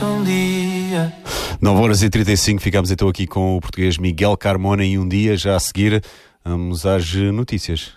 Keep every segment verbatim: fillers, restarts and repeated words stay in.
Um dia. nove horas e trinta e cinco, ficamos então aqui com o português Miguel Carmona e um dia já a seguir vamos às notícias.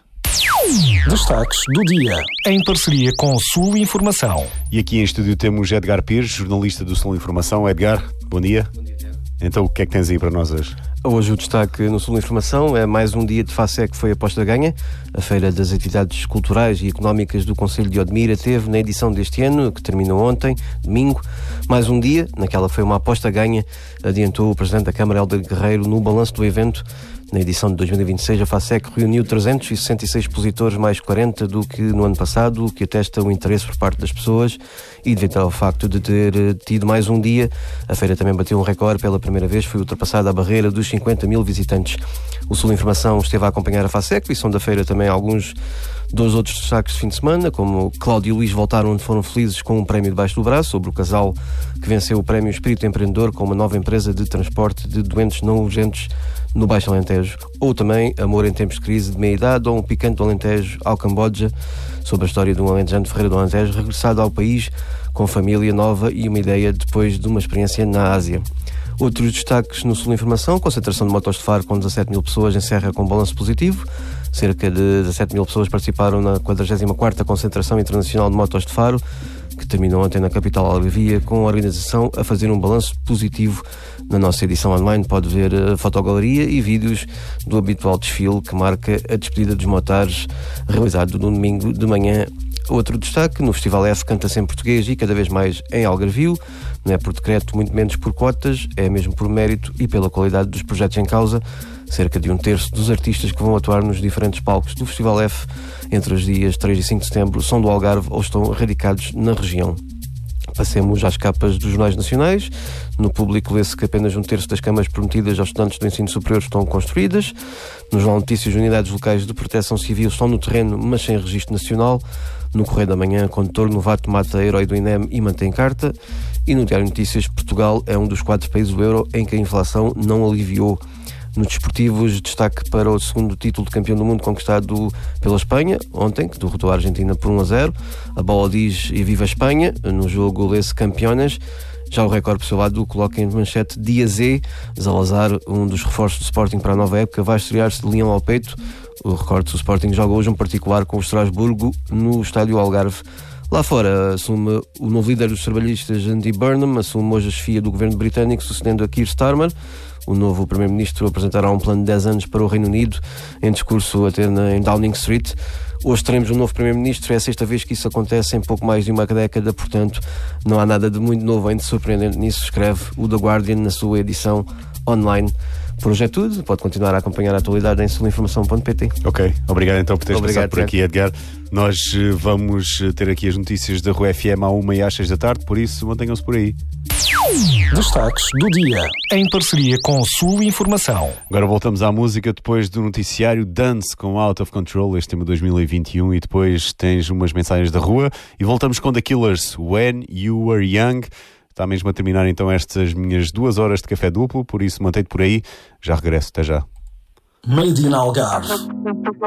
Destaques do dia, em parceria com Sul Informação. E aqui em estúdio temos Edgar Pires, jornalista do Sul Informação. Edgar, bom dia. Bom dia. Então o que é que tens aí para nós hoje? Hoje o destaque no Sul Informação é mais um dia de FASEC que foi aposta ganha. A Feira das Atividades Culturais e Económicas do Concelho de Odmira teve na edição deste ano, que terminou ontem, domingo, mais um dia, naquela foi uma aposta ganha, adiantou o Presidente da Câmara, Hélder Guerreiro, no balanço do evento. Na edição de dois mil e vinte e seis, a FASEC reuniu trezentos e sessenta e seis expositores, mais quarenta do que no ano passado, o que atesta o interesse por parte das pessoas e devido ao facto de ter tido mais um dia, a feira também bateu um recorde pela primeira vez, foi ultrapassada a barreira dos cinquenta mil visitantes. O Sul Informação esteve a acompanhar a FASEC e são da feira também alguns dos outros destaques de fim de semana, como Cláudio e Luís voltaram onde foram felizes com um prémio debaixo do braço, sobre o casal que venceu o prémio Espírito Empreendedor com uma nova empresa de transporte de doentes não urgentes no Baixo Alentejo, ou também Amor em Tempos de Crise de Meia-Idade ou um Picante do Alentejo ao Camboja, sobre a história de um alentejano de Ferreira do Alentejo regressado ao país com família nova e uma ideia depois de uma experiência na Ásia. Outros destaques no Sul Informação: concentração de motos de Faro com dezassete mil pessoas encerra com balanço positivo. Cerca de dezassete mil pessoas participaram na quadragésima quarta Concentração Internacional de Motos de Faro, que terminou ontem na capital algarvia, com a organização a fazer um balanço positivo. Na nossa edição online pode ver a fotogaleria e vídeos do habitual desfile que marca a despedida dos motares, realizado no domingo de manhã. Outro destaque: no Festival F canta-se em português e cada vez mais em algarvio. Não é por decreto, muito menos por cotas, é mesmo por mérito e pela qualidade dos projetos em causa. Cerca de um terço dos artistas que vão atuar nos diferentes palcos do Festival F entre os dias três e cinco de setembro são do Algarve ou estão radicados na região. Passemos às capas dos jornais nacionais. No Público lê-se que apenas um terço das camas prometidas aos estudantes do ensino superior estão construídas. No Jornal Notícias, unidades locais de proteção civil estão no terreno, mas sem registro nacional. No Correio da Manhã, condutor novato mata herói do I N E M e mantém carta. E no Diário Notícias, Portugal é um dos quatro países do euro em que a inflação não aliviou. No Desportivos, destaque para o segundo título de campeão do mundo conquistado pela Espanha, ontem, que derrotou a Argentina por um a zero. A bola diz e viva a Espanha. No jogo lê-se campeonas. Já o recorde por seu lado coloca em manchete Dia Z. Salazar, um dos reforços do Sporting para a nova época, vai estrear-se de leão ao peito. O recorde do Sporting joga hoje um particular com o Estrasburgo no estádio Algarve. Lá fora, assume o novo líder dos trabalhistas, Andy Burnham, assume hoje a chefia do governo britânico, sucedendo a Keir Starmer. O novo primeiro-ministro apresentará um plano de dez anos para o Reino Unido, em discurso a ter na, em Downing Street. Hoje teremos um novo primeiro-ministro, é a sexta vez que isso acontece em pouco mais de uma década, portanto não há nada de muito novo ainda surpreendente nisso, escreve o The Guardian na sua edição online. Por hoje é tudo, pode continuar a acompanhar a atualidade em sul informação ponto p t. Ok, obrigado então por teres Obrigado, passado por aqui, Edgar. Nós uh, vamos ter aqui as notícias da Rua F M à uma e às seis da tarde, por isso mantenham-se por aí. Destaques do dia, em parceria com Sul Informação. Agora voltamos à música depois do noticiário Dance com Out of Control, este tema dois mil e vinte e um, e depois tens umas mensagens da rua e voltamos com The Killers, When You Were Young. Está mesmo a terminar então estas minhas duas horas de café duplo, por isso mantém-te por aí, já regresso, até já. Made in Algarve.